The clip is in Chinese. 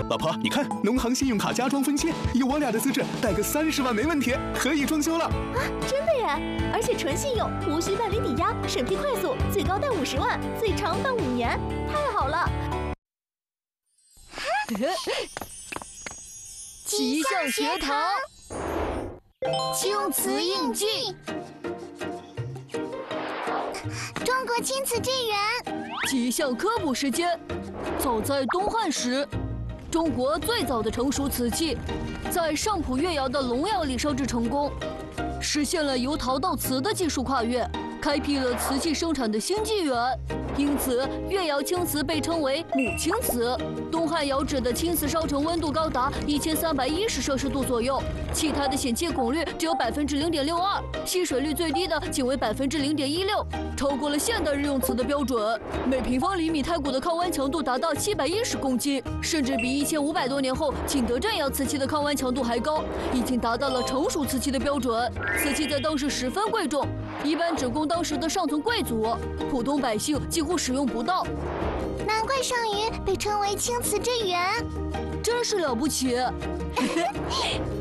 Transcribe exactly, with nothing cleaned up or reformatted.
老婆，你看，农行信用卡加装分期，以我俩的资质，贷个三十万没问题，可以装修了。 啊，真的耶！而且纯信用，无需办理抵押，审批快速，最高贷五十万，最长办五年，太好了！ 奇象学堂，青瓷印记， 中国青瓷纪元。 奇象科普时间。早在东汉时，中国最早的成熟瓷器，在上浦越窑的龙窑里烧制成功，实现了由陶到瓷的技术跨越，开辟了瓷器生产的新纪元。因此，越窑青瓷被称为母青瓷。东汉窑址的青瓷烧成温度高达一千三百一十摄氏度左右，气态的显气汞率只有百分之零点六二，吸水率最低的仅为百分之零点一六，超过了现代日用瓷的标准。每平方厘米胎骨的抗剜强度达到七百一十公斤，甚至比一千五百多年后景德镇窑瓷器的抗剜强度还高，已经达到了成熟瓷器的标准。瓷器在当时十分贵重，一般只供当时的上层贵族，普通百姓几乎使用不到。 难怪上虞被称为青瓷之源， 真是了不起。